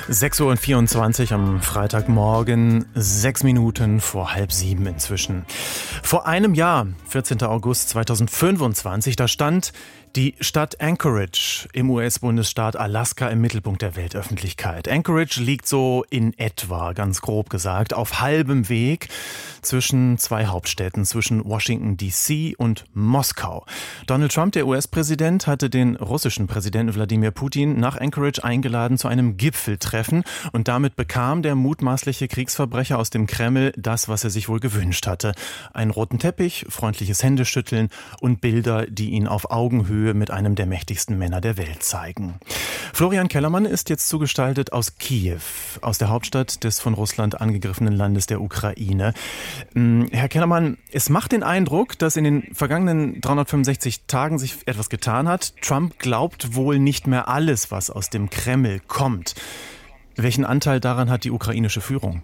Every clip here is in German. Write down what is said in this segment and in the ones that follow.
6:24 Uhr am Freitagmorgen, 6 Minuten vor 6:30 inzwischen. Vor einem Jahr, 14. August 2025, da stand die Stadt Anchorage im US-Bundesstaat Alaska im Mittelpunkt der Weltöffentlichkeit. Anchorage liegt so in etwa, ganz grob gesagt, auf halbem Weg zwischen zwei Hauptstädten, zwischen Washington D.C. und Moskau. Donald Trump, der US-Präsident, hatte den russischen Präsidenten Wladimir Putin nach Anchorage eingeladen zu einem Gipfeltreffen und damit bekam der mutmaßliche Kriegsverbrecher aus dem Kreml das, was er sich wohl gewünscht hatte. Einen roten Teppich, freundliches Händeschütteln und Bilder, die ihn auf Augenhöhe mit einem der mächtigsten Männer der Welt zeigen. Florian Kellermann ist jetzt zugeschaltet aus Kiew, aus der Hauptstadt des von Russland angegriffenen Landes der Ukraine. Herr Kellermann, es macht den Eindruck, dass in den vergangenen 365 Tagen sich etwas getan hat. Trump glaubt wohl nicht mehr alles, was aus dem Kreml kommt. Welchen Anteil daran hat die ukrainische Führung?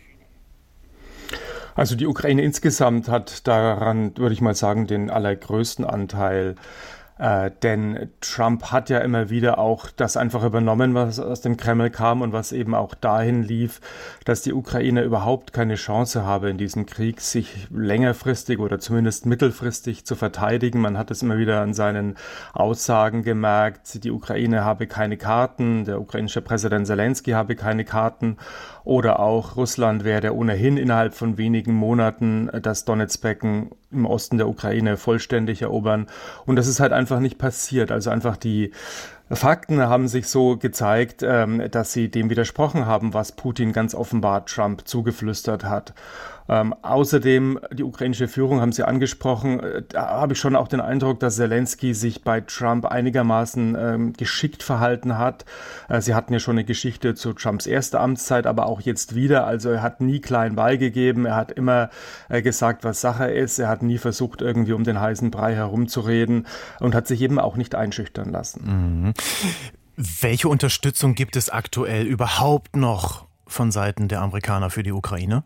Also die Ukraine insgesamt hat daran, würde ich mal sagen, den allergrößten Anteil. Denn Trump hat ja immer wieder auch das einfach übernommen, was aus dem Kreml kam und was eben auch dahin lief, dass die Ukraine überhaupt keine Chance habe, in diesem Krieg sich längerfristig oder zumindest mittelfristig zu verteidigen. Man hat es immer wieder an seinen Aussagen gemerkt, die Ukraine habe keine Karten, der ukrainische Präsident Zelensky habe keine Karten oder auch Russland werde ohnehin innerhalb von wenigen Monaten das Donezbecken im Osten der Ukraine vollständig erobern. Und das ist halt einfach nicht passiert. Also einfach die Fakten haben sich so gezeigt, dass sie dem widersprochen haben, was Putin ganz offenbar Trump zugeflüstert hat. Außerdem, die ukrainische Führung haben Sie angesprochen, da habe ich schon auch den Eindruck, dass Zelensky sich bei Trump einigermaßen geschickt verhalten hat. Sie hatten ja schon eine Geschichte zu Trumps erster Amtszeit, aber auch jetzt wieder. Also er hat nie klein beigegeben, er hat immer gesagt, was Sache ist. Er hat nie versucht, irgendwie um den heißen Brei herumzureden und hat sich eben auch nicht einschüchtern lassen. Mhm. Welche Unterstützung gibt es aktuell überhaupt noch von Seiten der Amerikaner für die Ukraine?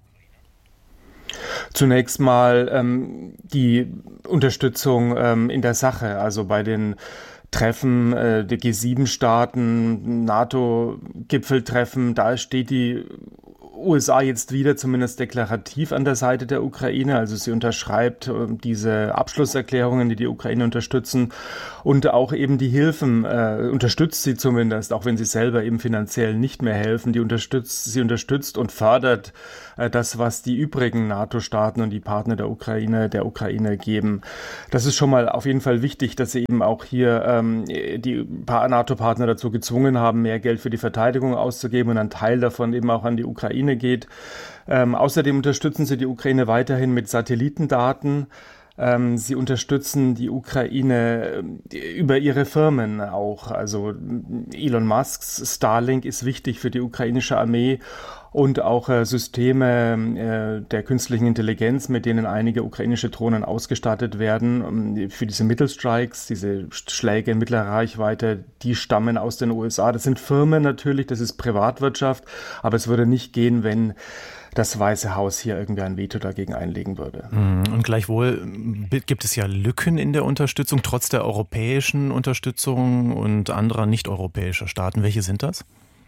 Zunächst mal die Unterstützung in der Sache, also bei den Treffen der G7-Staaten, NATO-Gipfeltreffen, da steht die USA jetzt wieder zumindest deklarativ an der Seite der Ukraine. Also sie unterschreibt diese Abschlusserklärungen, die die Ukraine unterstützen und auch eben die Hilfen unterstützt sie zumindest, auch wenn sie selber eben finanziell nicht mehr helfen. Sie unterstützt und fördert das, was die übrigen NATO-Staaten und die Partner der Ukraine geben. Das ist schon mal auf jeden Fall wichtig, dass sie eben auch hier die NATO-Partner dazu gezwungen haben, mehr Geld für die Verteidigung auszugeben und ein Teil davon eben auch an die Ukraine geht. Außerdem unterstützen sie die Ukraine weiterhin mit Satellitendaten. Sie unterstützen die Ukraine über ihre Firmen auch. Also Elon Musks Starlink ist wichtig für die ukrainische Armee und auch Systeme der künstlichen Intelligenz, mit denen einige ukrainische Drohnen ausgestattet werden. Für diese Mittelstrikes, diese Schläge in mittlerer Reichweite, die stammen aus den USA. Das sind Firmen natürlich, das ist Privatwirtschaft, aber es würde nicht gehen, wenn das Weiße Haus hier irgendwie ein Veto dagegen einlegen würde. Und gleichwohl gibt es ja Lücken in der Unterstützung, trotz der europäischen Unterstützung und anderer nicht-europäischer Staaten. Welche sind das?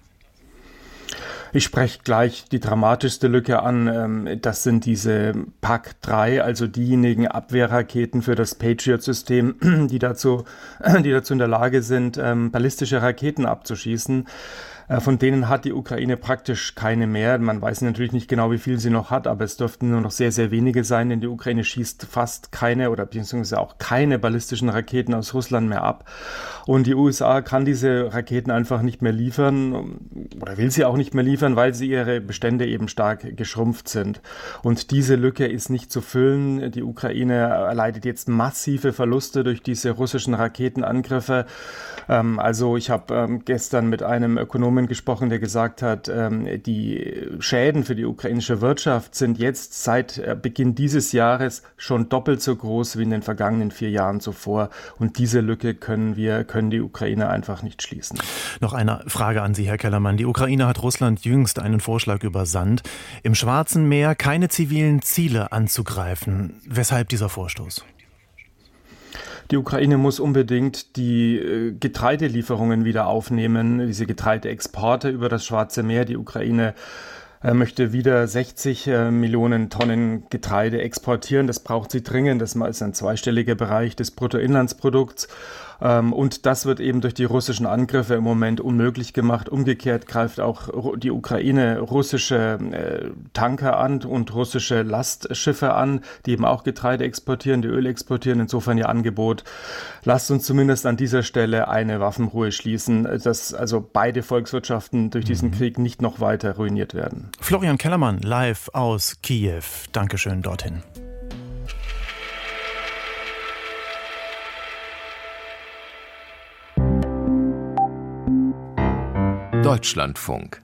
Ich spreche gleich die dramatischste Lücke an. Das sind diese PAC-3, also diejenigen Abwehrraketen für das Patriot-System, die dazu in der Lage sind, ballistische Raketen abzuschießen. Von denen hat die Ukraine praktisch keine mehr. Man weiß natürlich nicht genau, wie viel sie noch hat, aber es dürften nur noch sehr, sehr wenige sein, denn die Ukraine schießt fast keine oder beziehungsweise auch keine ballistischen Raketen aus Russland mehr ab. Und die USA kann diese Raketen einfach nicht mehr liefern oder will sie auch nicht mehr liefern, weil sie ihre Bestände eben stark geschrumpft sind. Und diese Lücke ist nicht zu füllen. Die Ukraine erleidet jetzt massive Verluste durch diese russischen Raketenangriffe. Also ich habe gestern mit einem Ökonomen gesprochen, der gesagt hat, die Schäden für die ukrainische Wirtschaft sind jetzt seit Beginn dieses Jahres schon doppelt so groß wie in den vergangenen 4 Jahren zuvor. Und diese Lücke können die Ukraine einfach nicht schließen. Noch eine Frage an Sie, Herr Kellermann. Die Ukraine hat Russland jüngst einen Vorschlag übersandt, im Schwarzen Meer keine zivilen Ziele anzugreifen. Weshalb dieser Vorstoß? Die Ukraine muss unbedingt die Getreidelieferungen wieder aufnehmen, diese Getreideexporte über das Schwarze Meer. Die Ukraine möchte wieder 60 Millionen Tonnen Getreide exportieren. Das braucht sie dringend. Das ist ein zweistelliger Bereich des Bruttoinlandsprodukts. Und das wird eben durch die russischen Angriffe im Moment unmöglich gemacht. Umgekehrt greift auch die Ukraine russische Tanker an und russische Lastschiffe an, die eben auch Getreide exportieren, die Öl exportieren. Insofern ihr Angebot. Lasst uns zumindest an dieser Stelle eine Waffenruhe schließen, dass also beide Volkswirtschaften durch diesen Krieg nicht noch weiter ruiniert werden. Florian Kellermann, live aus Kiew. Dankeschön dorthin. Deutschlandfunk.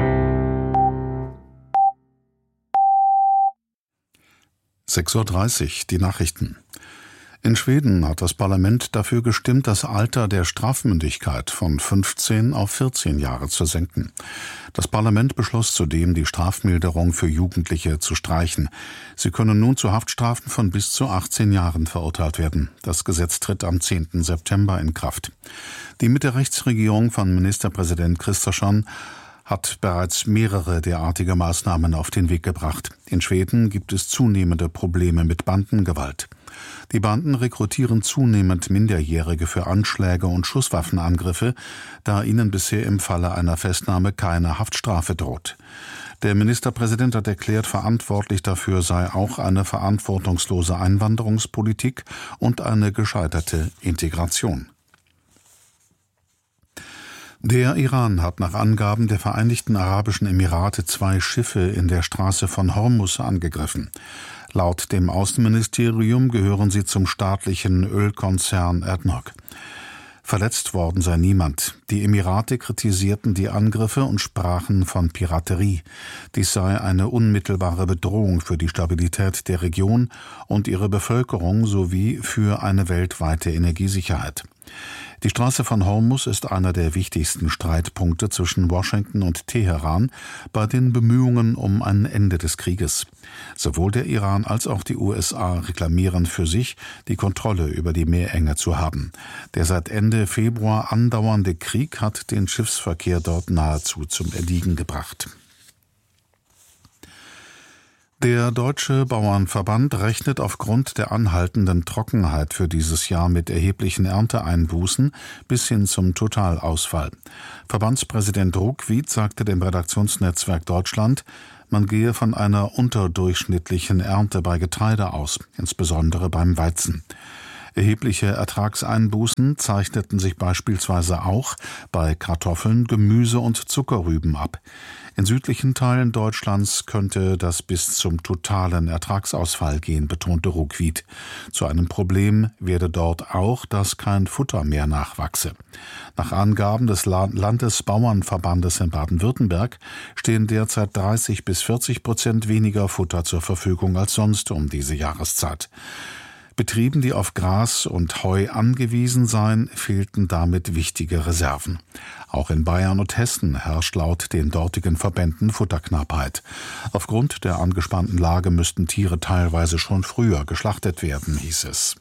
6:30 Uhr, die Nachrichten. In Schweden hat das Parlament dafür gestimmt, das Alter der Strafmündigkeit von 15 auf 14 Jahre zu senken. Das Parlament beschloss zudem, die Strafmilderung für Jugendliche zu streichen. Sie können nun zu Haftstrafen von bis zu 18 Jahren verurteilt werden. Das Gesetz tritt am 10. September in Kraft. Die Mitte-Rechts-Regierung von Ministerpräsident Kristersson hat bereits mehrere derartige Maßnahmen auf den Weg gebracht. In Schweden gibt es zunehmende Probleme mit Bandengewalt. Die Banden rekrutieren zunehmend Minderjährige für Anschläge und Schusswaffenangriffe, da ihnen bisher im Falle einer Festnahme keine Haftstrafe droht. Der Ministerpräsident hat erklärt, verantwortlich dafür sei auch eine verantwortungslose Einwanderungspolitik und eine gescheiterte Integration. Der Iran hat nach Angaben der Vereinigten Arabischen Emirate 2 Schiffe in der Straße von Hormuz angegriffen. Laut dem Außenministerium gehören sie zum staatlichen Ölkonzern ADNOC. Verletzt worden sei niemand. Die Emirate kritisierten die Angriffe und sprachen von Piraterie. Dies sei eine unmittelbare Bedrohung für die Stabilität der Region und ihre Bevölkerung sowie für eine weltweite Energiesicherheit. Die Straße von Hormuz ist einer der wichtigsten Streitpunkte zwischen Washington und Teheran bei den Bemühungen um ein Ende des Krieges. Sowohl der Iran als auch die USA reklamieren für sich, die Kontrolle über die Meerenge zu haben. Der seit Ende Februar andauernde Krieg hat den Schiffsverkehr dort nahezu zum Erliegen gebracht. Der Deutsche Bauernverband rechnet aufgrund der anhaltenden Trockenheit für dieses Jahr mit erheblichen Ernteeinbußen bis hin zum Totalausfall. Verbandspräsident Ruckwied sagte dem Redaktionsnetzwerk Deutschland, man gehe von einer unterdurchschnittlichen Ernte bei Getreide aus, insbesondere beim Weizen. Erhebliche Ertragseinbußen zeichneten sich beispielsweise auch bei Kartoffeln, Gemüse und Zuckerrüben ab. In südlichen Teilen Deutschlands könnte das bis zum totalen Ertragsausfall gehen, betonte Ruckwied. Zu einem Problem werde dort auch, dass kein Futter mehr nachwachse. Nach Angaben des Landesbauernverbandes in Baden-Württemberg stehen derzeit 30-40% weniger Futter zur Verfügung als sonst um diese Jahreszeit. Betrieben, die auf Gras und Heu angewiesen seien, fehlten damit wichtige Reserven. Auch in Bayern und Hessen herrscht laut den dortigen Verbänden Futterknappheit. Aufgrund der angespannten Lage müssten Tiere teilweise schon früher geschlachtet werden, hieß es.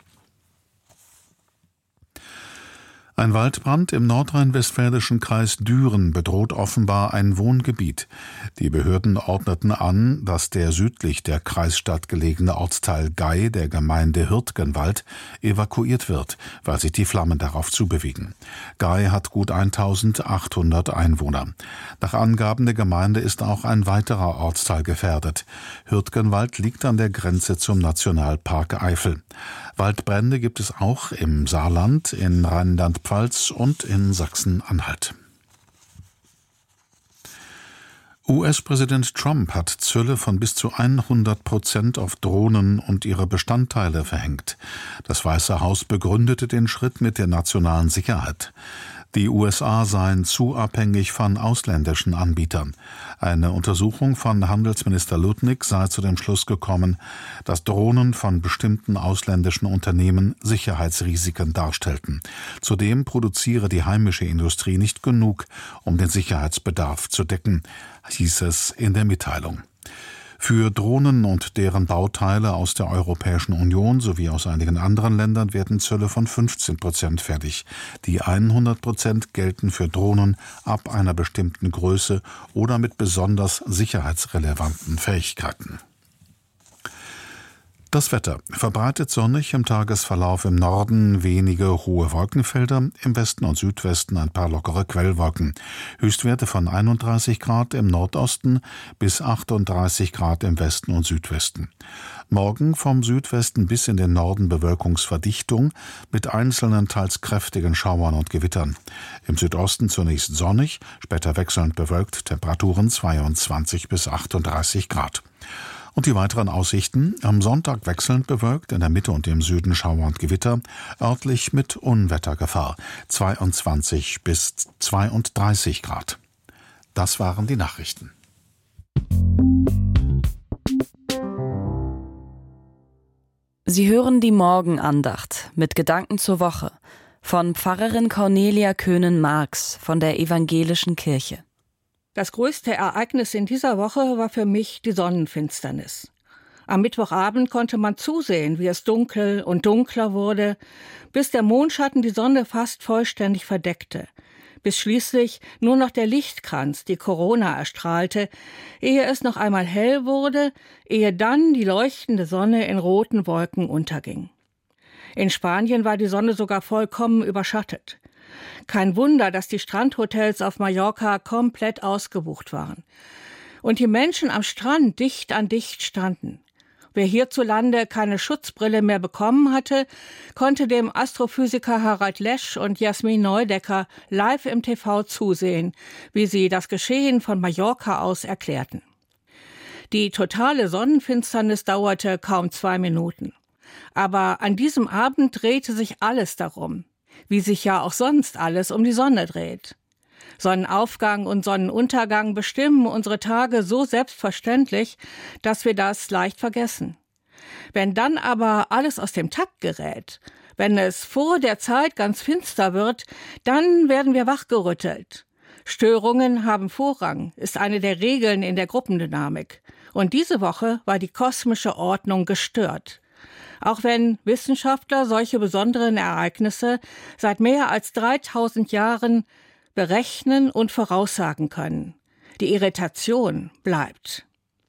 Ein Waldbrand im nordrhein-westfälischen Kreis Düren bedroht offenbar ein Wohngebiet. Die Behörden ordneten an, dass der südlich der Kreisstadt gelegene Ortsteil Gei der Gemeinde Hürtgenwald evakuiert wird, weil sich die Flammen darauf zubewegen. Gei hat gut 1800 Einwohner. Nach Angaben der Gemeinde ist auch ein weiterer Ortsteil gefährdet. Hürtgenwald liegt an der Grenze zum Nationalpark Eifel. Waldbrände gibt es auch im Saarland, in Rheinland-Pfalz und in Sachsen-Anhalt. US-Präsident Trump hat Zölle von bis zu 100% auf Drohnen und ihre Bestandteile verhängt. Das Weiße Haus begründete den Schritt mit der nationalen Sicherheit. Die USA seien zu abhängig von ausländischen Anbietern. Eine Untersuchung von Handelsminister Lutnick sei zu dem Schluss gekommen, dass Drohnen von bestimmten ausländischen Unternehmen Sicherheitsrisiken darstellten. Zudem produziere die heimische Industrie nicht genug, um den Sicherheitsbedarf zu decken, hieß es in der Mitteilung. Für Drohnen und deren Bauteile aus der Europäischen Union sowie aus einigen anderen Ländern werden Zölle von 15% fällig. Die 100% gelten für Drohnen ab einer bestimmten Größe oder mit besonders sicherheitsrelevanten Fähigkeiten. Das Wetter: verbreitet sonnig, im Tagesverlauf im Norden wenige hohe Wolkenfelder, im Westen und Südwesten ein paar lockere Quellwolken. Höchstwerte von 31 Grad im Nordosten bis 38 Grad im Westen und Südwesten. Morgen vom Südwesten bis in den Norden Bewölkungsverdichtung mit einzelnen teils kräftigen Schauern und Gewittern. Im Südosten zunächst sonnig, später wechselnd bewölkt, Temperaturen 22 bis 38 Grad. Und die weiteren Aussichten: am Sonntag wechselnd bewölkt, in der Mitte und im Süden Schauer und Gewitter, örtlich mit Unwettergefahr, 22 bis 32 Grad. Das waren die Nachrichten. Sie hören die Morgenandacht mit Gedanken zur Woche von Pfarrerin Cornelia Köhnen-Marx von der Evangelischen Kirche. Das größte Ereignis in dieser Woche war für mich die Sonnenfinsternis. Am Mittwochabend konnte man zusehen, wie es dunkel und dunkler wurde, bis der Mondschatten die Sonne fast vollständig verdeckte, bis schließlich nur noch der Lichtkranz die Corona erstrahlte, ehe es noch einmal hell wurde, ehe dann die leuchtende Sonne in roten Wolken unterging. In Spanien war die Sonne sogar vollkommen überschattet. Kein Wunder, dass die Strandhotels auf Mallorca komplett ausgebucht waren. Und die Menschen am Strand dicht an dicht standen. Wer hierzulande keine Schutzbrille mehr bekommen hatte, konnte dem Astrophysiker Harald Lesch und Jasmin Neudecker live im TV zusehen, wie sie das Geschehen von Mallorca aus erklärten. Die totale Sonnenfinsternis dauerte kaum 2 Minuten. Aber an diesem Abend drehte sich alles darum, wie sich ja auch sonst alles um die Sonne dreht. Sonnenaufgang und Sonnenuntergang bestimmen unsere Tage so selbstverständlich, dass wir das leicht vergessen. Wenn dann aber alles aus dem Takt gerät, wenn es vor der Zeit ganz finster wird, dann werden wir wachgerüttelt. Störungen haben Vorrang, ist eine der Regeln in der Gruppendynamik. Und diese Woche war die kosmische Ordnung gestört. Auch wenn Wissenschaftler solche besonderen Ereignisse seit mehr als 3000 Jahren berechnen und voraussagen können. Die Irritation bleibt.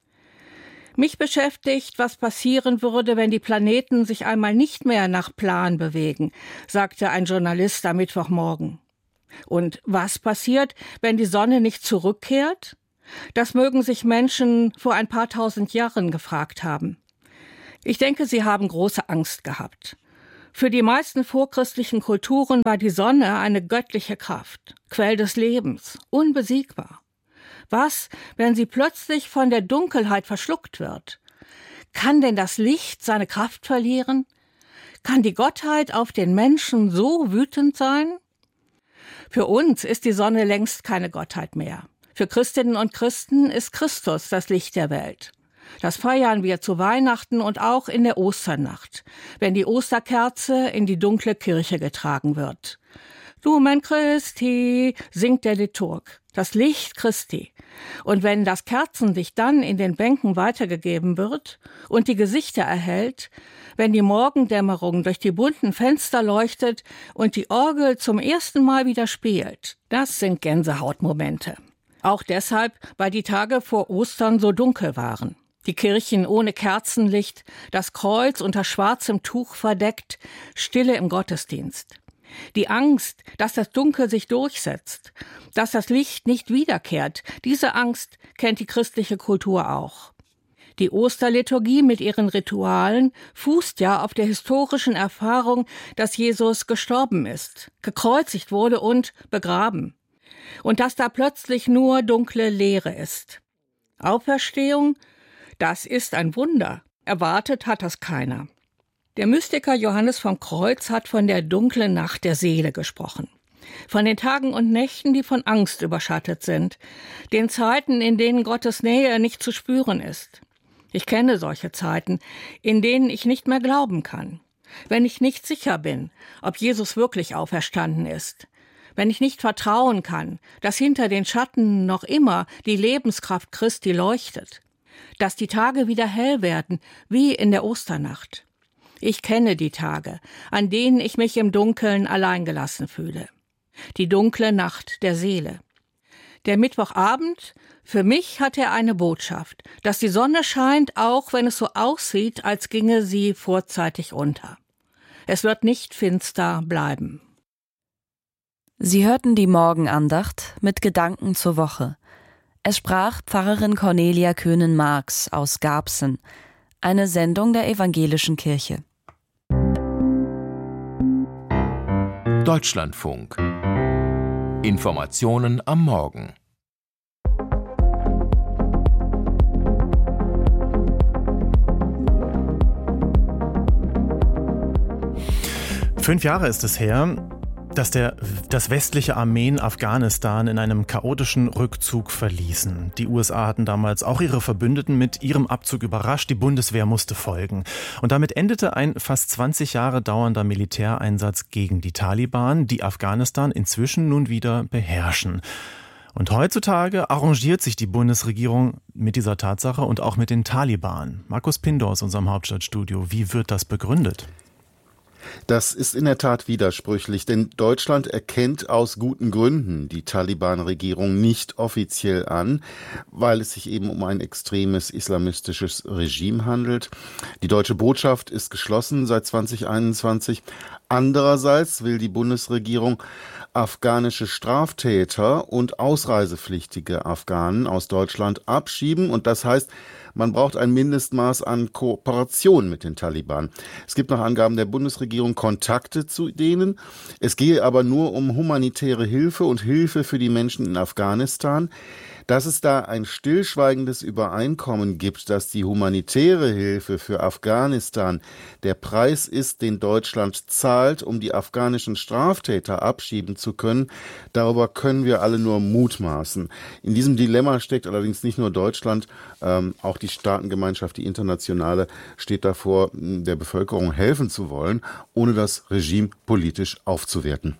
Mich beschäftigt, was passieren würde, wenn die Planeten sich einmal nicht mehr nach Plan bewegen, sagte ein Journalist am Mittwochmorgen. Und was passiert, wenn die Sonne nicht zurückkehrt? Das mögen sich Menschen vor ein paar tausend Jahren gefragt haben. Ich denke, sie haben große Angst gehabt. Für die meisten vorchristlichen Kulturen war die Sonne eine göttliche Kraft, Quell des Lebens, unbesiegbar. Was, wenn sie plötzlich von der Dunkelheit verschluckt wird? Kann denn das Licht seine Kraft verlieren? Kann die Gottheit auf den Menschen so wütend sein? Für uns ist die Sonne längst keine Gottheit mehr. Für Christinnen und Christen ist Christus das Licht der Welt. Das feiern wir zu Weihnachten und auch in der Osternacht, wenn die Osterkerze in die dunkle Kirche getragen wird. Lumen Christi, singt der Liturg, das Licht Christi. Und wenn das Kerzenlicht dann in den Bänken weitergegeben wird und die Gesichter erhellt, wenn die Morgendämmerung durch die bunten Fenster leuchtet und die Orgel zum ersten Mal wieder spielt, das sind Gänsehautmomente. Auch deshalb, weil die Tage vor Ostern so dunkel waren. Die Kirchen ohne Kerzenlicht, das Kreuz unter schwarzem Tuch verdeckt, Stille im Gottesdienst. Die Angst, dass das Dunkel sich durchsetzt, dass das Licht nicht wiederkehrt, diese Angst kennt die christliche Kultur auch. Die Osterliturgie mit ihren Ritualen fußt ja auf der historischen Erfahrung, dass Jesus gestorben ist, gekreuzigt wurde und begraben. Und dass da plötzlich nur dunkle Leere ist. Auferstehung, das ist ein Wunder. Erwartet hat das keiner. Der Mystiker Johannes vom Kreuz hat von der dunklen Nacht der Seele gesprochen. Von den Tagen und Nächten, die von Angst überschattet sind. Den Zeiten, in denen Gottes Nähe nicht zu spüren ist. Ich kenne solche Zeiten, in denen ich nicht mehr glauben kann. Wenn ich nicht sicher bin, ob Jesus wirklich auferstanden ist. Wenn ich nicht vertrauen kann, dass hinter den Schatten noch immer die Lebenskraft Christi leuchtet. dass die Tage wieder hell werden, wie in der Osternacht. Ich kenne die Tage, an denen ich mich im Dunkeln alleingelassen fühle. Die dunkle Nacht der Seele. Der Mittwochabend, für mich hat er eine Botschaft, dass die Sonne scheint, auch wenn es so aussieht, als ginge sie vorzeitig unter. Es wird nicht finster bleiben. Sie hörten die Morgenandacht mit Gedanken zur Woche. Es sprach Pfarrerin Cornelia Köhnen-Marx aus Garbsen, eine Sendung der Evangelischen Kirche. Deutschlandfunk. Informationen am Morgen. Fünf Jahre ist es her, dass das westliche Armeen Afghanistan in einem chaotischen Rückzug verließen. Die USA hatten damals auch ihre Verbündeten mit ihrem Abzug überrascht. Die Bundeswehr musste folgen. Und damit endete ein fast 20 Jahre dauernder Militäreinsatz gegen die Taliban, die Afghanistan inzwischen nun wieder beherrschen. Und heutzutage arrangiert sich die Bundesregierung mit dieser Tatsache und auch mit den Taliban. Markus Pindor aus unserem Hauptstadtstudio. Wie wird das begründet? Das ist in der Tat widersprüchlich, denn Deutschland erkennt aus guten Gründen die Taliban-Regierung nicht offiziell an, weil es sich eben um ein extremes islamistisches Regime handelt. Die deutsche Botschaft ist geschlossen seit 2021. Andererseits will die Bundesregierung afghanische Straftäter und ausreisepflichtige Afghanen aus Deutschland abschieben. Und das heißt, man braucht ein Mindestmaß an Kooperation mit den Taliban. Es gibt nach Angaben der Bundesregierung Kontakte zu denen. Es gehe aber nur um humanitäre Hilfe und Hilfe für die Menschen in Afghanistan. Dass es da ein stillschweigendes Übereinkommen gibt, dass die humanitäre Hilfe für Afghanistan der Preis ist, den Deutschland zahlt, um die afghanischen Straftäter abschieben zu können, darüber können wir alle nur mutmaßen. In diesem Dilemma steckt allerdings nicht nur Deutschland, auch die Staatengemeinschaft, die internationale, steht davor, der Bevölkerung helfen zu wollen, ohne das Regime politisch aufzuwerten.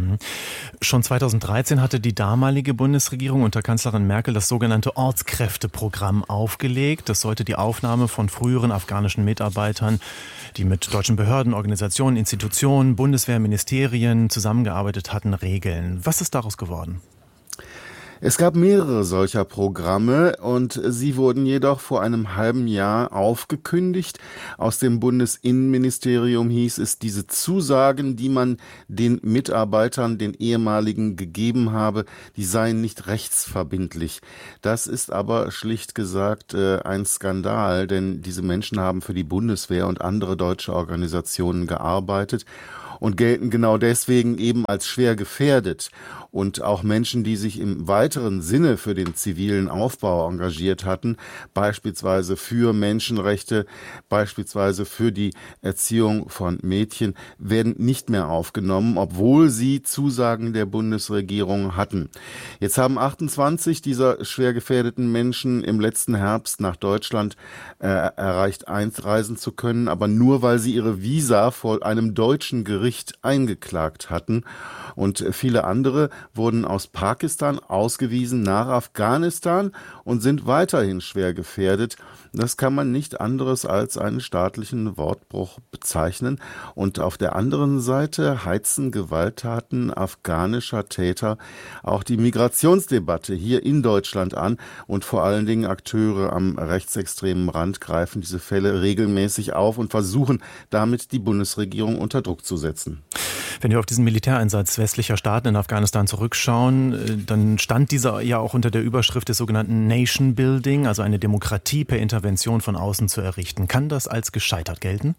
Schon 2013 hatte die damalige Bundesregierung unter Kanzlerin Merkel das sogenannte Ortskräfteprogramm aufgelegt. Das sollte die Aufnahme von früheren afghanischen Mitarbeitern, die mit deutschen Behörden, Organisationen, Institutionen, Bundeswehr, Ministerien zusammengearbeitet hatten, regeln. Was ist daraus geworden? Es gab mehrere solcher Programme und sie wurden jedoch vor einem halben Jahr aufgekündigt. Aus dem Bundesinnenministerium hieß es, diese Zusagen, die man den Mitarbeitern, den ehemaligen gegeben habe, die seien nicht rechtsverbindlich. Das ist aber schlicht gesagt ein Skandal, denn diese Menschen haben für die Bundeswehr und andere deutsche Organisationen gearbeitet und gelten genau deswegen eben als schwer gefährdet. Und auch Menschen, die sich im weiteren Sinne für den zivilen Aufbau engagiert hatten, beispielsweise für Menschenrechte, beispielsweise für die Erziehung von Mädchen, werden nicht mehr aufgenommen, obwohl sie Zusagen der Bundesregierung hatten. Jetzt haben 28 dieser schwer gefährdeten Menschen im letzten Herbst nach Deutschland erreicht, einreisen zu können, aber nur, weil sie ihre Visa vor einem deutschen Gericht eingeklagt hatten. Und viele andere wurden aus Pakistan ausgewiesen nach Afghanistan und sind weiterhin schwer gefährdet. Das kann man nicht anderes als einen staatlichen Wortbruch bezeichnen. Und auf der anderen Seite heizen Gewalttaten afghanischer Täter auch die Migrationsdebatte hier in Deutschland an. Und vor allen Dingen Akteure am rechtsextremen Rand greifen diese Fälle regelmäßig auf und versuchen damit die Bundesregierung unter Druck zu setzen. Wenn wir auf diesen Militäreinsatz westlicher Staaten in Afghanistan zurückschauen, dann stand dieser ja auch unter der Überschrift des sogenannten Nation Building, also eine Demokratie per Intervention von außen zu errichten. Kann das als gescheitert gelten?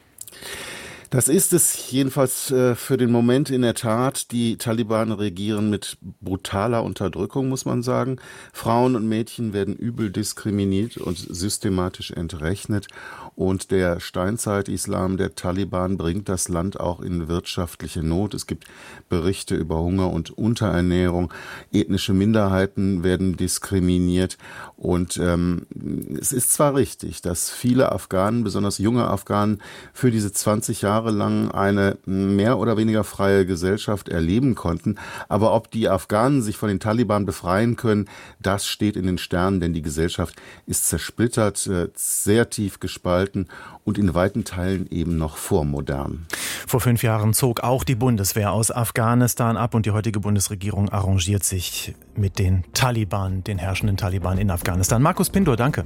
Das ist es jedenfalls für den Moment in der Tat. Die Taliban regieren mit brutaler Unterdrückung, muss man sagen. Frauen und Mädchen werden übel diskriminiert und systematisch entrechnet. Und der Steinzeit-Islam der Taliban bringt das Land auch in wirtschaftliche Not. Es gibt Berichte über Hunger und Unterernährung. Ethnische Minderheiten werden diskriminiert. Und es ist zwar richtig, dass viele Afghanen, besonders junge Afghanen, für diese 20 Jahre Jahre lang eine mehr oder weniger freie Gesellschaft erleben konnten. Aber ob die Afghanen sich von den Taliban befreien können, das steht in den Sternen, denn die Gesellschaft ist zersplittert, sehr tief gespalten und in weiten Teilen eben noch vormodern. Vor 5 Jahren zog auch die Bundeswehr aus Afghanistan ab und die heutige Bundesregierung arrangiert sich mit den Taliban, den herrschenden Taliban in Afghanistan. Markus Pindor, danke.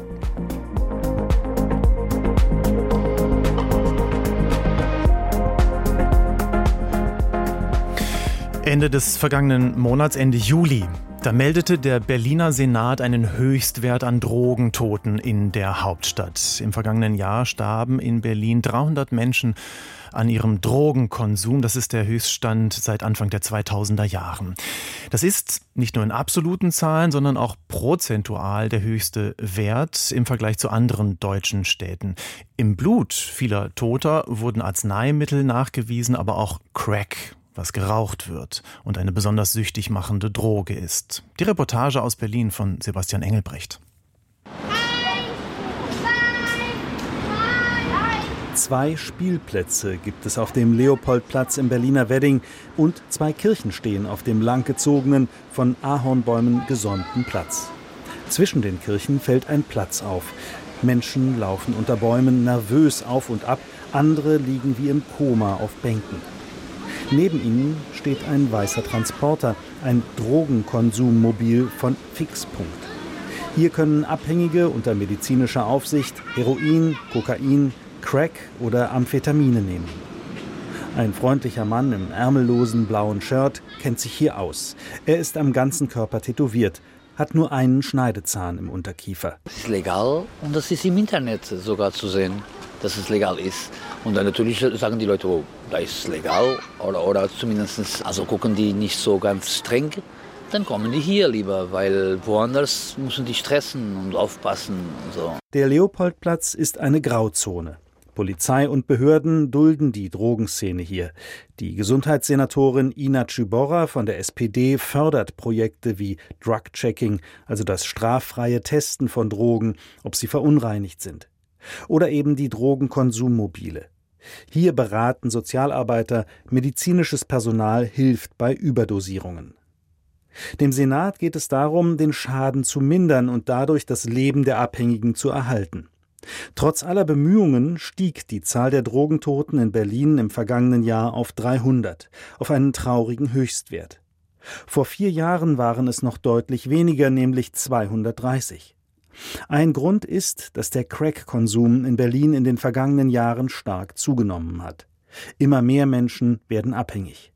Ende des vergangenen Monats, Ende Juli, da meldete der Berliner Senat einen Höchstwert an Drogentoten in der Hauptstadt. Im vergangenen Jahr starben in Berlin 300 Menschen an ihrem Drogenkonsum. Das ist der Höchststand seit Anfang der 2000er Jahren. Das ist nicht nur in absoluten Zahlen, sondern auch prozentual der höchste Wert im Vergleich zu anderen deutschen Städten. Im Blut vieler Toter wurden Arzneimittel nachgewiesen, aber auch Crack, was geraucht wird und eine besonders süchtig machende Droge ist. Die Reportage aus Berlin von Sebastian Engelbrecht. 2 Spielplätze gibt es auf dem Leopoldplatz im Berliner Wedding und 2 Kirchen stehen auf dem langgezogenen, von Ahornbäumen gesäumten Platz. Zwischen den Kirchen fällt ein Platz auf. Menschen laufen unter Bäumen nervös auf und ab, andere liegen wie im Koma auf Bänken. Neben ihnen steht ein weißer Transporter, ein Drogenkonsummobil von Fixpunkt. Hier können Abhängige unter medizinischer Aufsicht Heroin, Kokain, Crack oder Amphetamine nehmen. Ein freundlicher Mann im ärmellosen blauen Shirt kennt sich hier aus. Er ist am ganzen Körper tätowiert, hat nur einen Schneidezahn im Unterkiefer. Das ist legal und das ist im Internet sogar zu sehen, dass es legal ist. Und dann natürlich sagen die Leute, oh, da ist es legal oder zumindest also gucken die nicht so ganz streng. Dann kommen die hier lieber, weil woanders müssen die stressen und aufpassen und so. Der Leopoldplatz ist eine Grauzone. Polizei und Behörden dulden die Drogenszene hier. Die Gesundheitssenatorin Ina Czyborra von der SPD fördert Projekte wie Drug-Checking, also das straffreie Testen von Drogen, ob sie verunreinigt sind. Oder eben die Drogenkonsummobiile. Hier beraten Sozialarbeiter, medizinisches Personal hilft bei Überdosierungen. Dem Senat geht es darum, den Schaden zu mindern und dadurch das Leben der Abhängigen zu erhalten. Trotz aller Bemühungen stieg die Zahl der Drogentoten in Berlin im vergangenen Jahr auf 300, auf einen traurigen Höchstwert. Vor 4 Jahren waren es noch deutlich weniger, nämlich 230. Ein Grund ist, dass der Crack-Konsum in Berlin in den vergangenen Jahren stark zugenommen hat. Immer mehr Menschen werden abhängig.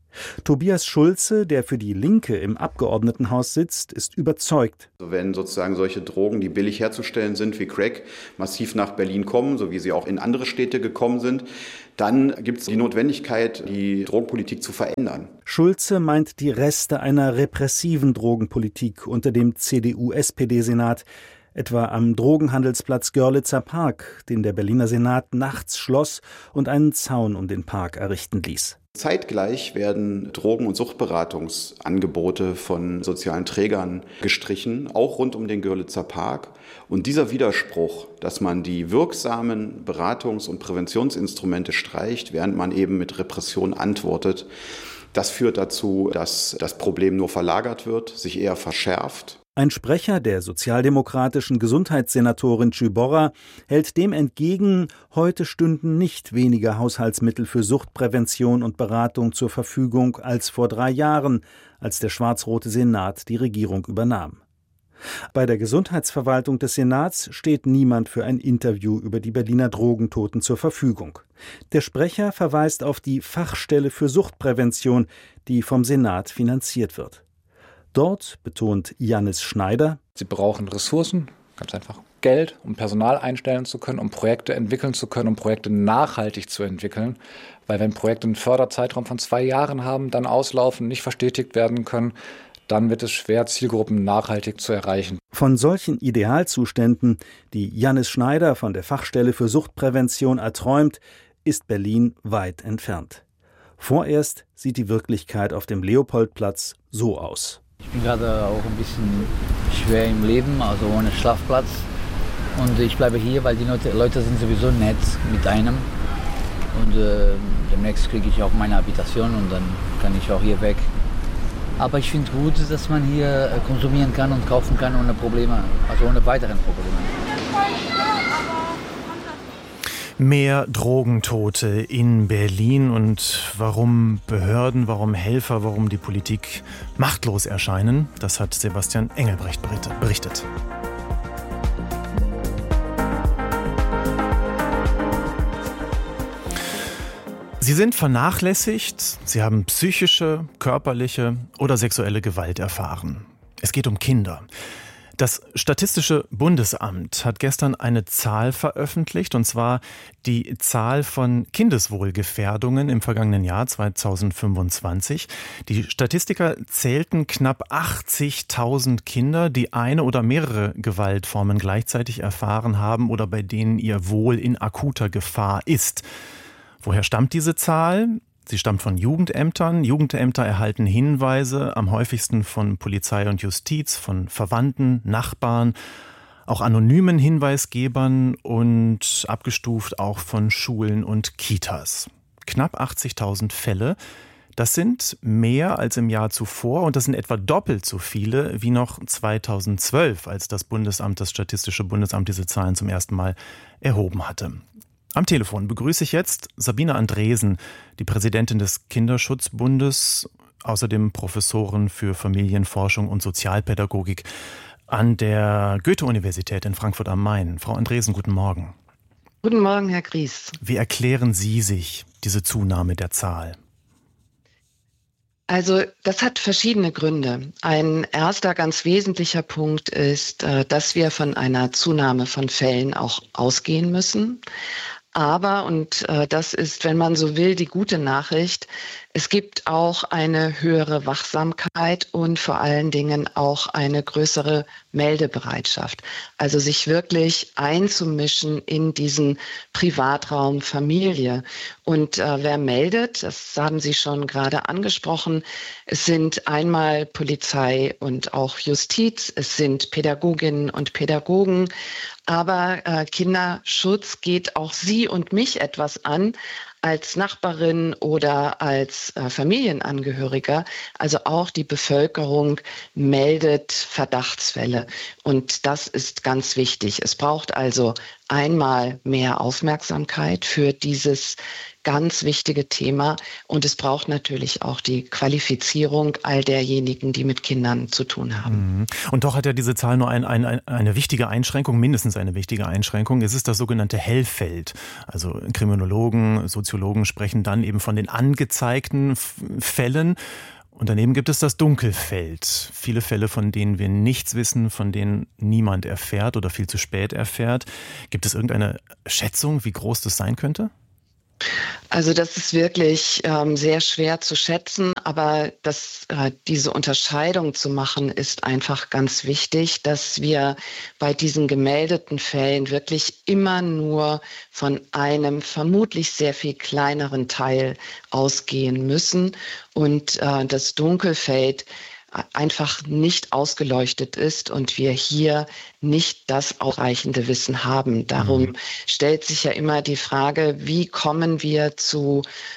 Tobias Schulze, der für die Linke im Abgeordnetenhaus sitzt, ist überzeugt. Wenn sozusagen solche Drogen, die billig herzustellen sind wie Crack, massiv nach Berlin kommen, so wie sie auch in andere Städte gekommen sind, dann gibt es die Notwendigkeit, die Drogenpolitik zu verändern. Schulze meint die Reste einer repressiven Drogenpolitik unter dem CDU-SPD-Senat, etwa am Drogenhandelsplatz Görlitzer Park, den der Berliner Senat nachts schloss und einen Zaun um den Park errichten ließ. Zeitgleich werden Drogen- und Suchtberatungsangebote von sozialen Trägern gestrichen, auch rund um den Görlitzer Park. Und dieser Widerspruch, dass man die wirksamen Beratungs- und Präventionsinstrumente streicht, während man eben mit Repression antwortet, das führt dazu, dass das Problem nur verlagert wird, sich eher verschärft. Ein Sprecher der sozialdemokratischen Gesundheitssenatorin Czyborra hält dem entgegen, heute stünden nicht weniger Haushaltsmittel für Suchtprävention und Beratung zur Verfügung als vor 3 Jahren, als der schwarz-rote Senat die Regierung übernahm. Bei der Gesundheitsverwaltung des Senats steht niemand für ein Interview über die Berliner Drogentoten zur Verfügung. Der Sprecher verweist auf die Fachstelle für Suchtprävention, die vom Senat finanziert wird. Dort betont Jannis Schneider: Sie brauchen Ressourcen, ganz einfach Geld, um Personal einstellen zu können, um Projekte entwickeln zu können, um Projekte nachhaltig zu entwickeln. Weil wenn Projekte einen Förderzeitraum von 2 Jahren haben, dann auslaufen, nicht verstetigt werden können, dann wird es schwer, Zielgruppen nachhaltig zu erreichen. Von solchen Idealzuständen, die Jannis Schneider von der Fachstelle für Suchtprävention erträumt, ist Berlin weit entfernt. Vorerst sieht die Wirklichkeit auf dem Leopoldplatz so aus. Ich bin gerade auch ein bisschen schwer im Leben, also ohne Schlafplatz. Und ich bleibe hier, weil die Leute sind sowieso nett mit einem. Und demnächst kriege ich auch meine Habitation und dann kann ich auch hier weg. Aber ich finde gut, dass man hier konsumieren kann und kaufen kann ohne Probleme, also ohne weiteren Probleme. Mehr Drogentote in Berlin und warum Behörden, warum Helfer, warum die Politik machtlos erscheinen, das hat Sebastian Engelbrecht berichtet. Sie sind vernachlässigt, sie haben psychische, körperliche oder sexuelle Gewalt erfahren. Es geht um Kinder. Das Statistische Bundesamt hat gestern eine Zahl veröffentlicht, und zwar die Zahl von Kindeswohlgefährdungen im vergangenen Jahr 2025. Die Statistiker zählten knapp 80.000 Kinder, die eine oder mehrere Gewaltformen gleichzeitig erfahren haben oder bei denen ihr Wohl in akuter Gefahr ist. Woher stammt diese Zahl? Sie stammt von Jugendämtern. Jugendämter erhalten Hinweise, am häufigsten von Polizei und Justiz, von Verwandten, Nachbarn, auch anonymen Hinweisgebern und abgestuft auch von Schulen und Kitas. Knapp 80.000 Fälle. Das sind mehr als im Jahr zuvor und das sind etwa doppelt so viele wie noch 2012, als das Statistische Bundesamt diese Zahlen zum ersten Mal erhoben hatte. Am Telefon begrüße ich jetzt Sabine Andresen, die Präsidentin des Kinderschutzbundes, außerdem Professorin für Familienforschung und Sozialpädagogik an der Goethe-Universität in Frankfurt am Main. Frau Andresen, guten Morgen. Guten Morgen, Herr Gries. Wie erklären Sie sich diese Zunahme der Zahl? Also das hat verschiedene Gründe. Ein erster ganz wesentlicher Punkt ist, dass wir von einer Zunahme von Fällen auch ausgehen müssen. Aber, und das ist, wenn man so will, die gute Nachricht, es gibt auch eine höhere Wachsamkeit und vor allen Dingen auch eine größere Meldebereitschaft. Also sich wirklich einzumischen in diesen Privatraum Familie. Und wer meldet, das haben Sie schon gerade angesprochen, es sind einmal Polizei und auch Justiz, es sind Pädagoginnen und Pädagogen, aber Kinderschutz geht auch Sie und mich etwas an, als Nachbarin oder als Familienangehöriger. Also auch die Bevölkerung meldet Verdachtsfälle. Und das ist ganz wichtig. Es braucht also einmal mehr Aufmerksamkeit für dieses ganz wichtige Thema. Und es braucht natürlich auch die Qualifizierung all derjenigen, die mit Kindern zu tun haben. Und doch hat ja diese Zahl nur eine wichtige Einschränkung, mindestens eine wichtige Einschränkung. Es ist das sogenannte Hellfeld. Also Kriminologen, Soziologen sprechen dann eben von den angezeigten Fällen. Und daneben gibt es das Dunkelfeld. Viele Fälle, von denen wir nichts wissen, von denen niemand erfährt oder viel zu spät erfährt. Gibt es irgendeine Schätzung, wie groß das sein könnte? Also das ist wirklich sehr schwer zu schätzen, aber diese Unterscheidung zu machen, ist einfach ganz wichtig, dass wir bei diesen gemeldeten Fällen wirklich immer nur von einem vermutlich sehr viel kleineren Teil ausgehen müssen und das Dunkelfeld einfach nicht ausgeleuchtet ist und wir hier nicht das ausreichende Wissen haben. Darum stellt sich ja immer die Frage, wie kommen wir zu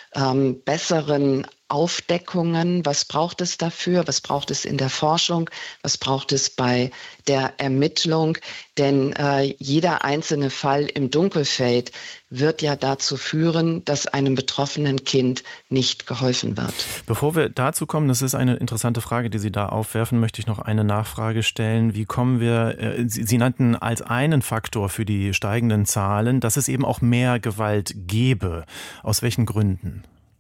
besseren Aufdeckungen? Was braucht es dafür? Was braucht es in der Forschung? Was braucht es bei der Ermittlung? Denn jeder einzelne Fall im Dunkelfeld wird ja dazu führen, dass einem betroffenen Kind nicht geholfen wird. Bevor wir dazu kommen, das ist eine interessante Frage, die Sie da aufwerfen, möchte ich noch eine Nachfrage stellen. Wie kommen wir, Sie nannten als einen Faktor für die steigenden Zahlen, dass es eben auch mehr Gewalt gäbe. Aus welchen Gründen?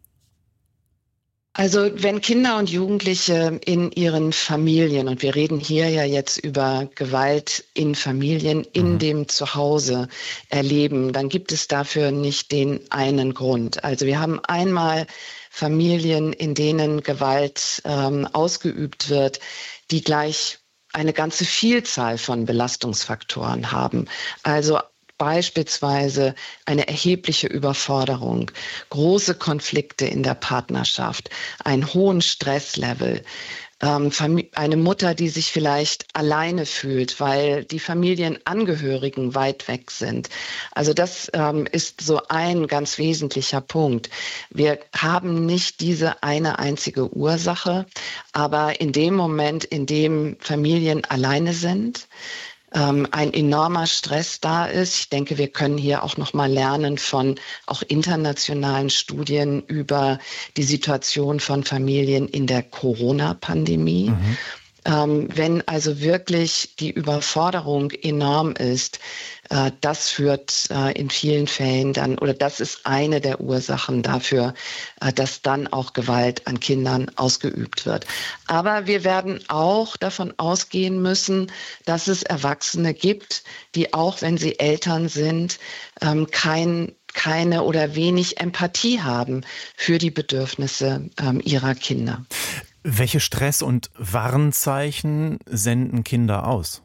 Also wenn Kinder und Jugendliche in ihren Familien, und wir reden hier ja jetzt über Gewalt in Familien, in dem Zuhause erleben, dann gibt es dafür nicht den einen Grund. Also wir haben einmal Familien, in denen Gewalt ausgeübt wird, die gleich eine ganze Vielzahl von Belastungsfaktoren haben. Also beispielsweise eine erhebliche Überforderung, große Konflikte in der Partnerschaft, einen hohen Stresslevel, eine Mutter, die sich vielleicht alleine fühlt, weil die Familienangehörigen weit weg sind. Also das ist so ein ganz wesentlicher Punkt. Wir haben nicht diese eine einzige Ursache, aber in dem Moment, in dem Familien alleine sind, ein enormer Stress da ist. Ich denke, wir können hier auch noch mal lernen von auch internationalen Studien über die Situation von Familien in der Corona-Pandemie. Wenn also wirklich die Überforderung enorm ist, das führt in vielen Fällen dann, oder das ist eine der Ursachen dafür, dass dann auch Gewalt an Kindern ausgeübt wird. Aber wir werden auch davon ausgehen müssen, dass es Erwachsene gibt, die auch, wenn sie Eltern sind, keine oder wenig Empathie haben für die Bedürfnisse ihrer Kinder. Welche Stress- und Warnzeichen senden Kinder aus?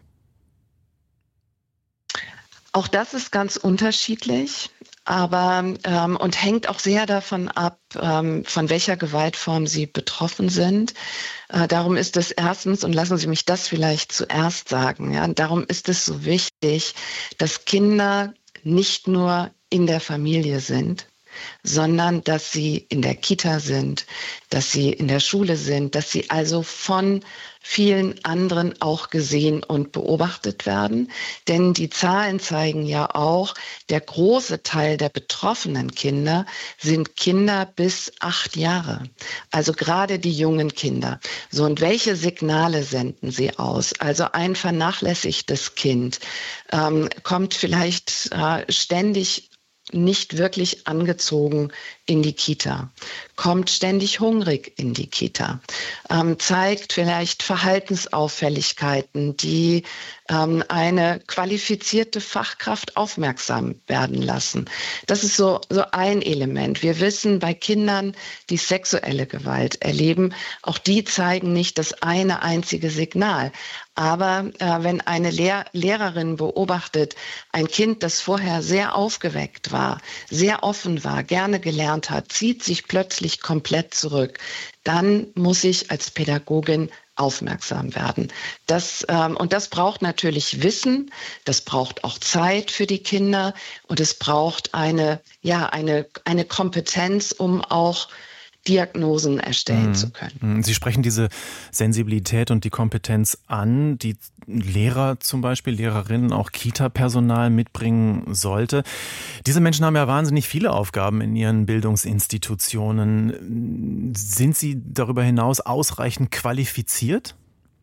Auch das ist ganz unterschiedlich, aber und hängt auch sehr davon ab, von welcher Gewaltform sie betroffen sind. Darum ist es erstens, und lassen Sie mich das vielleicht zuerst sagen, ja, darum ist es so wichtig, dass Kinder nicht nur in der Familie sind, sondern dass sie in der Kita sind, dass sie in der Schule sind, dass sie also von vielen anderen auch gesehen und beobachtet werden. Denn die Zahlen zeigen ja auch, der große Teil der betroffenen Kinder sind Kinder bis 8 Jahre. Also gerade die jungen Kinder. So, und welche Signale senden sie aus? Also ein vernachlässigtes Kind kommt vielleicht ständig nicht wirklich angezogen in die Kita, kommt ständig hungrig in die Kita, zeigt vielleicht Verhaltensauffälligkeiten, die eine qualifizierte Fachkraft aufmerksam werden lassen. Das ist so ein Element. Wir wissen, bei Kindern, die sexuelle Gewalt erleben, auch die zeigen nicht das eine einzige Signal. Aber wenn eine Lehrerin beobachtet, ein Kind, das vorher sehr aufgeweckt war, sehr offen war, gerne gelernt hat, zieht sich plötzlich komplett zurück, dann muss ich als Pädagogin aufmerksam werden. Und das braucht natürlich Wissen, das braucht auch Zeit für die Kinder und es braucht eine Kompetenz, um auch Diagnosen erstellen zu können. Sie sprechen diese Sensibilität und die Kompetenz an, die Lehrer zum Beispiel, Lehrerinnen, auch Kita-Personal mitbringen sollte. Diese Menschen haben ja wahnsinnig viele Aufgaben in ihren Bildungsinstitutionen. Sind sie darüber hinaus ausreichend qualifiziert?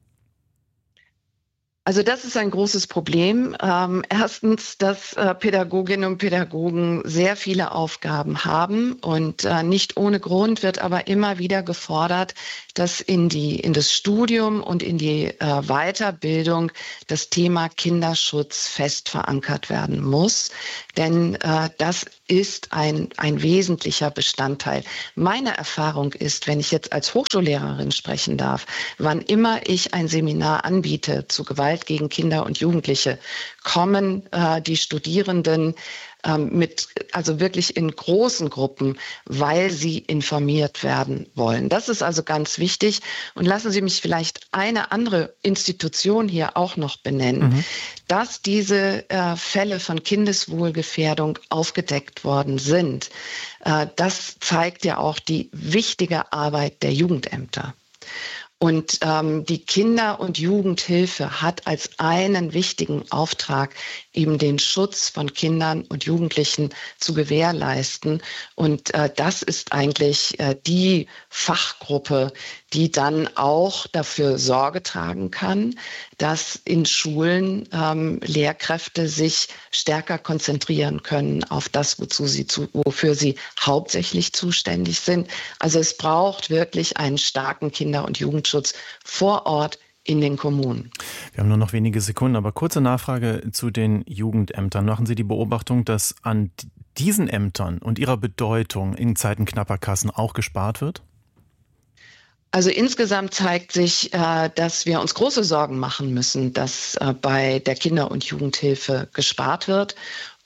Also das ist ein großes Problem. Erstens, dass Pädagoginnen und Pädagogen sehr viele Aufgaben haben und nicht ohne Grund wird aber immer wieder gefordert, dass in das Studium und in die Weiterbildung das Thema Kinderschutz fest verankert werden muss. Denn das ist ein wesentlicher Bestandteil. Meine Erfahrung ist, wenn ich jetzt als Hochschullehrerin sprechen darf, wann immer ich ein Seminar anbiete zu Gewalt gegen Kinder und Jugendliche, kommen die Studierenden also wirklich in großen Gruppen, weil sie informiert werden wollen. Das ist also ganz wichtig. Und lassen Sie mich vielleicht eine andere Institution hier auch noch benennen, dass diese Fälle von Kindeswohlgefährdung aufgedeckt worden sind. Das zeigt ja auch die wichtige Arbeit der Jugendämter. Und die Kinder- und Jugendhilfe hat als einen wichtigen Auftrag, eben den Schutz von Kindern und Jugendlichen zu gewährleisten. Und das ist eigentlich die Fachgruppe, die dann auch dafür Sorge tragen kann, dass in Schulen Lehrkräfte sich stärker konzentrieren können auf das, wofür sie hauptsächlich zuständig sind. Also es braucht wirklich einen starken Kinder- und Jugendschutz vor Ort in den Kommunen. Wir haben nur noch wenige Sekunden, aber kurze Nachfrage zu den Jugendämtern. Machen Sie die Beobachtung, dass an diesen Ämtern und ihrer Bedeutung in Zeiten knapper Kassen auch gespart wird? Also insgesamt zeigt sich, dass wir uns große Sorgen machen müssen, dass bei der Kinder- und Jugendhilfe gespart wird.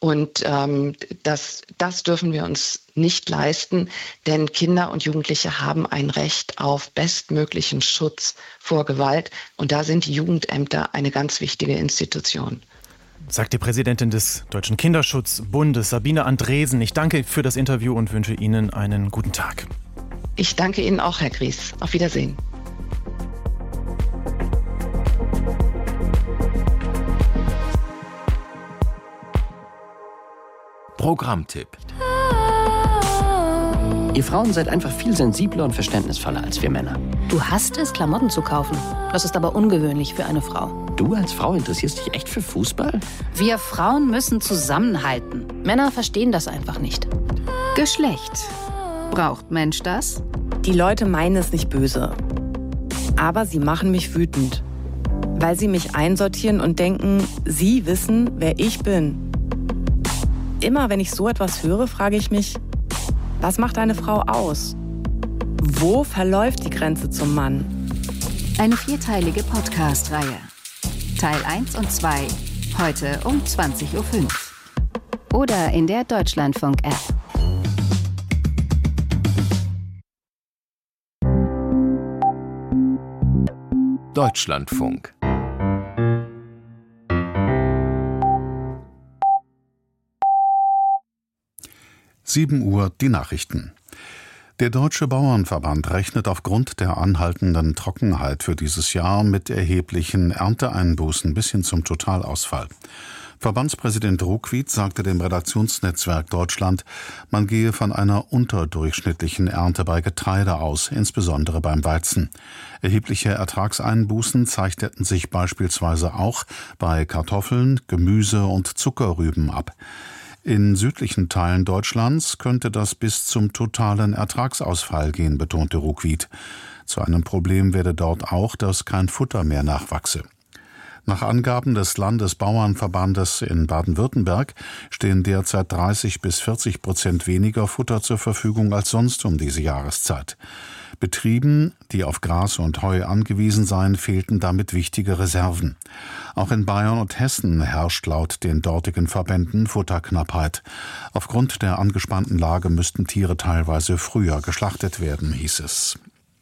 Und das dürfen wir uns nicht leisten, denn Kinder und Jugendliche haben ein Recht auf bestmöglichen Schutz vor Gewalt. Und da sind die Jugendämter eine ganz wichtige Institution. Sagt die Präsidentin des Deutschen Kinderschutzbundes, Sabine Andresen. Ich danke für das Interview und wünsche Ihnen einen guten Tag. Ich danke Ihnen auch, Herr Gries. Auf Wiedersehen. Programmtipp. Ihr Frauen seid einfach viel sensibler und verständnisvoller als wir Männer. Du hasst es, Klamotten zu kaufen. Das ist aber ungewöhnlich für eine Frau. Du als Frau interessierst dich echt für Fußball? Wir Frauen müssen zusammenhalten. Männer verstehen das einfach nicht. Geschlecht. Braucht Mensch das? Die Leute meinen es nicht böse. Aber sie machen mich wütend. Weil sie mich einsortieren und denken, sie wissen, wer ich bin. Immer wenn ich so etwas höre, frage ich mich, was macht eine Frau aus? Wo verläuft die Grenze zum Mann? Eine 4-teilige Podcast-Reihe. Teil 1 und 2, heute um 20.05 Uhr. Oder in der Deutschlandfunk-App. Deutschlandfunk. Uhr die Nachrichten. Der Deutsche Bauernverband rechnet aufgrund der anhaltenden Trockenheit für dieses Jahr mit erheblichen Ernteeinbußen bis hin zum Totalausfall. Verbandspräsident Ruckwied sagte dem Redaktionsnetzwerk Deutschland, man gehe von einer unterdurchschnittlichen Ernte bei Getreide aus, insbesondere beim Weizen. Erhebliche Ertragseinbußen zeichneten sich beispielsweise auch bei Kartoffeln, Gemüse und Zuckerrüben ab. In südlichen Teilen Deutschlands könnte das bis zum totalen Ertragsausfall gehen, betonte Ruckwied. Zu einem Problem werde dort auch, dass kein Futter mehr nachwachse. Nach Angaben des Landesbauernverbandes in Baden-Württemberg stehen derzeit 30-40% weniger Futter zur Verfügung als sonst um diese Jahreszeit. Betrieben, die auf Gras und Heu angewiesen seien, fehlten damit wichtige Reserven. Auch in Bayern und Hessen herrscht laut den dortigen Verbänden Futterknappheit. Aufgrund der angespannten Lage müssten Tiere teilweise früher geschlachtet werden, hieß es.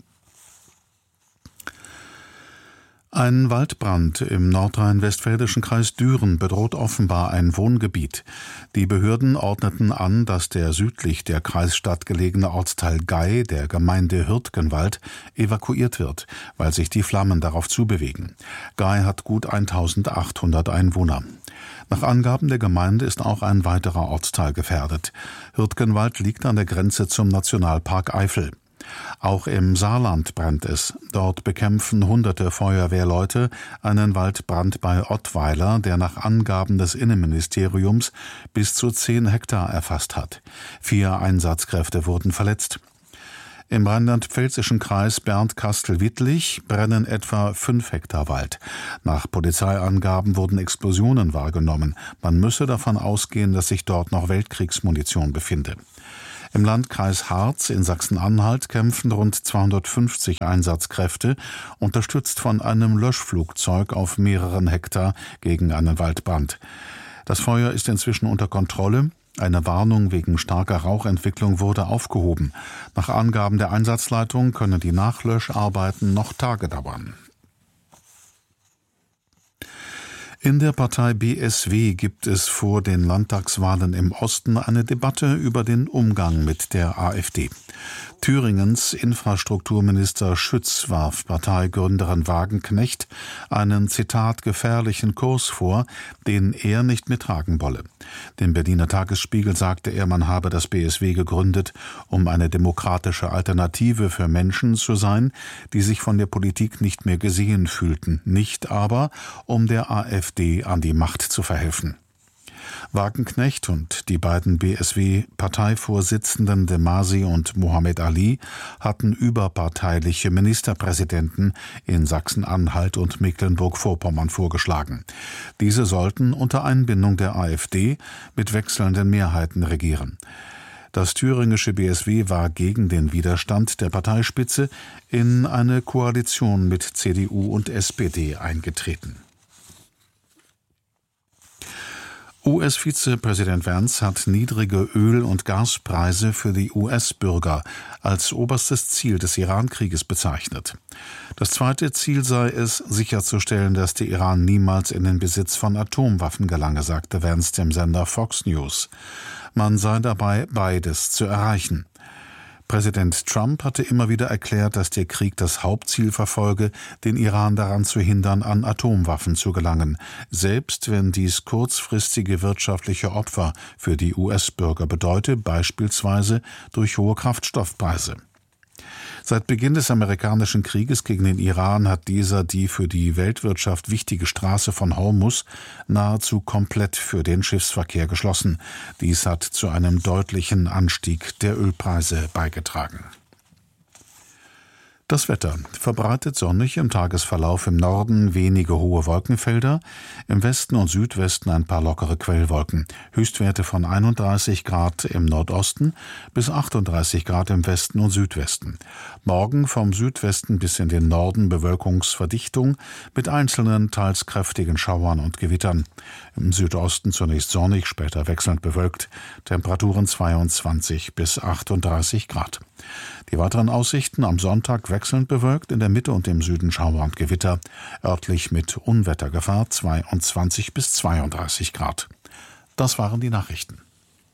Ein Waldbrand im nordrhein-westfälischen Kreis Düren bedroht offenbar ein Wohngebiet. Die Behörden ordneten an, dass der südlich der Kreisstadt gelegene Ortsteil Gey der Gemeinde Hürtgenwald evakuiert wird, weil sich die Flammen darauf zubewegen. Gey hat gut 1800 Einwohner. Nach Angaben der Gemeinde ist auch ein weiterer Ortsteil gefährdet. Hürtgenwald liegt an der Grenze zum Nationalpark Eifel. Auch im Saarland brennt es. Dort bekämpfen hunderte Feuerwehrleute einen Waldbrand bei Ottweiler, der nach Angaben des Innenministeriums bis zu 10 Hektar erfasst hat. 4 Einsatzkräfte wurden verletzt. Im rheinland-pfälzischen Kreis Bernd-Kastel-Wittlich brennen etwa 5 Hektar Wald. Nach Polizeiangaben wurden Explosionen wahrgenommen. Man müsse davon ausgehen, dass sich dort noch Weltkriegsmunition befinde. Im Landkreis Harz in Sachsen-Anhalt kämpfen rund 250 Einsatzkräfte, unterstützt von einem Löschflugzeug auf mehreren Hektar gegen einen Waldbrand. Das Feuer ist inzwischen unter Kontrolle. Eine Warnung wegen starker Rauchentwicklung wurde aufgehoben. Nach Angaben der Einsatzleitung können die Nachlöscharbeiten noch Tage dauern. In der Partei BSW gibt es vor den Landtagswahlen im Osten eine Debatte über den Umgang mit der AfD. Thüringens Infrastrukturminister Schütz warf Parteigründerin Wagenknecht einen, Zitat, gefährlichen Kurs vor, den er nicht mittragen wolle. Dem Berliner Tagesspiegel sagte er, man habe das BSW gegründet, um eine demokratische Alternative für Menschen zu sein, die sich von der Politik nicht mehr gesehen fühlten, nicht aber, um der AfD an die Macht zu verhelfen. Wagenknecht und die beiden BSW-Parteivorsitzenden de Masi und Mohammed Ali hatten überparteiliche Ministerpräsidenten in Sachsen-Anhalt und Mecklenburg-Vorpommern vorgeschlagen. Diese sollten unter Einbindung der AfD mit wechselnden Mehrheiten regieren. Das thüringische BSW war gegen den Widerstand der Parteispitze in eine Koalition mit CDU und SPD eingetreten. US-Vizepräsident Vance hat niedrige Öl- und Gaspreise für die US-Bürger als oberstes Ziel des Iran-Krieges bezeichnet. Das zweite Ziel sei es, sicherzustellen, dass der Iran niemals in den Besitz von Atomwaffen gelange, sagte Vance dem Sender Fox News. Man sei dabei, beides zu erreichen. Präsident Trump hatte immer wieder erklärt, dass der Krieg das Hauptziel verfolge, den Iran daran zu hindern, an Atomwaffen zu gelangen, selbst wenn dies kurzfristige wirtschaftliche Opfer für die US-Bürger bedeute, beispielsweise durch hohe Kraftstoffpreise. Seit Beginn des amerikanischen Krieges gegen den Iran hat dieser die für die Weltwirtschaft wichtige Straße von Hormuz nahezu komplett für den Schiffsverkehr geschlossen. Dies hat zu einem deutlichen Anstieg der Ölpreise beigetragen. Das Wetter: verbreitet sonnig, im Tagesverlauf im Norden wenige hohe Wolkenfelder, im Westen und Südwesten ein paar lockere Quellwolken. Höchstwerte von 31 Grad im Nordosten bis 38 Grad im Westen und Südwesten. Morgen vom Südwesten bis in den Norden Bewölkungsverdichtung mit einzelnen, teils kräftigen Schauern und Gewittern. Im Südosten zunächst sonnig, später wechselnd bewölkt. Temperaturen 22 bis 38 Grad. Die weiteren Aussichten: am Sonntag wechselnd bewölkt, in der Mitte und im Süden Schauer und Gewitter, örtlich mit Unwettergefahr 22 bis 32 Grad. Das waren die Nachrichten.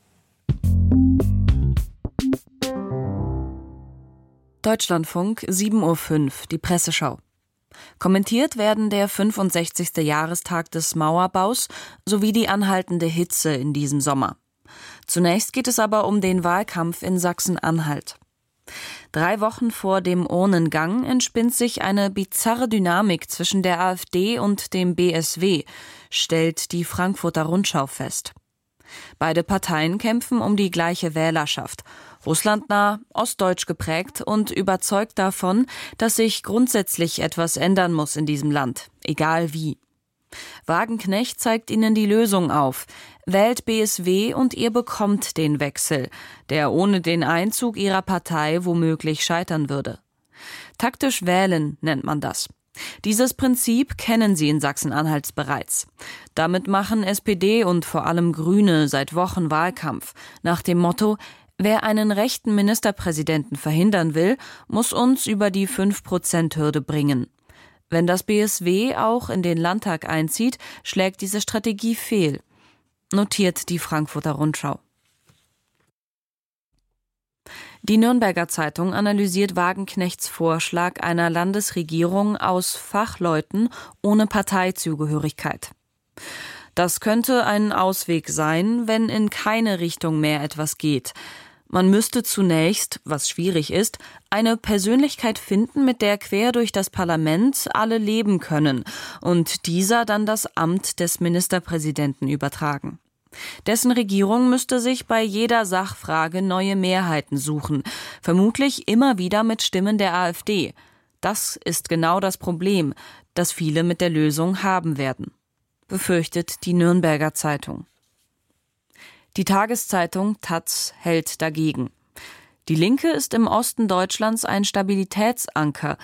Deutschlandfunk, 7:05 Uhr, die Presseschau. Kommentiert werden der 65. Jahrestag des Mauerbaus sowie die anhaltende Hitze in diesem Sommer. Zunächst geht es aber um den Wahlkampf in Sachsen-Anhalt. 3 Wochen vor dem Urnengang entspinnt sich eine bizarre Dynamik zwischen der AfD und dem BSW, stellt die Frankfurter Rundschau fest. Beide Parteien kämpfen um die gleiche Wählerschaft, russlandnah, ostdeutsch geprägt und überzeugt davon, dass sich grundsätzlich etwas ändern muss in diesem Land, egal wie. Wagenknecht zeigt ihnen die Lösung auf. Wählt BSW und ihr bekommt den Wechsel, der ohne den Einzug ihrer Partei womöglich scheitern würde. Taktisch wählen nennt man das. Dieses Prinzip kennen sie in Sachsen-Anhalt bereits. Damit machen SPD und vor allem Grüne seit Wochen Wahlkampf, nach dem Motto: Wer einen rechten Ministerpräsidenten verhindern will, muss uns über die 5%-Hürde bringen. Wenn das BSW auch in den Landtag einzieht, schlägt diese Strategie fehl, notiert die Frankfurter Rundschau. Die Nürnberger Zeitung analysiert Wagenknechts Vorschlag einer Landesregierung aus Fachleuten ohne Parteizugehörigkeit. Das könnte ein Ausweg sein, wenn in keine Richtung mehr etwas geht. Man müsste zunächst, was schwierig ist, eine Persönlichkeit finden, mit der quer durch das Parlament alle leben können und dieser dann das Amt des Ministerpräsidenten übertragen. Dessen Regierung müsste sich bei jeder Sachfrage neue Mehrheiten suchen, vermutlich immer wieder mit Stimmen der AfD. Das ist genau das Problem, das viele mit der Lösung haben werden, befürchtet die Nürnberger Zeitung. Die Tageszeitung taz hält dagegen. Die Linke ist im Osten Deutschlands ein Stabilitätsanker